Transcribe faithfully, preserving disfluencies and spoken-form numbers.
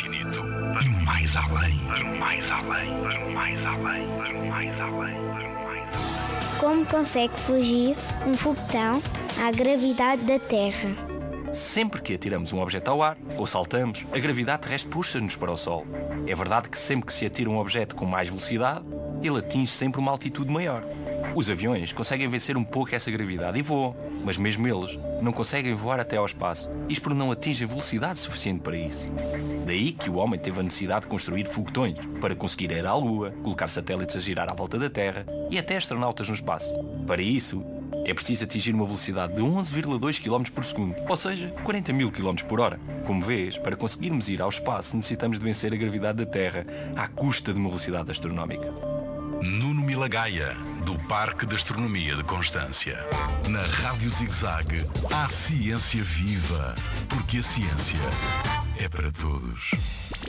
infinito. E mais além. Para mais além. Para mais além. Para mais além. Para mais além. Como consegue fugir um foguetão à gravidade da Terra? Sempre que atiramos um objeto ao ar ou saltamos, a gravidade terrestre puxa-nos para o Sol. É verdade que sempre que se atira um objeto com mais velocidade, ele atinge sempre uma altitude maior. Os aviões conseguem vencer um pouco essa gravidade e voam, mas mesmo eles não conseguem voar até ao espaço, isto porque não atingem velocidade suficiente para isso. Daí que o homem teve a necessidade de construir foguetões para conseguir ir à Lua, colocar satélites a girar à volta da Terra e até astronautas no espaço. Para isso, é preciso atingir uma velocidade de onze vírgula dois quilómetros por segundo, ou seja, quarenta mil quilómetros por hora. Como vês, para conseguirmos ir ao espaço necessitamos de vencer a gravidade da Terra à custa de uma velocidade astronómica. Nuno Milagaya, do Parque de Astronomia de Constância. Na Rádio Zig-Zag, há ciência viva, porque a ciência é para todos.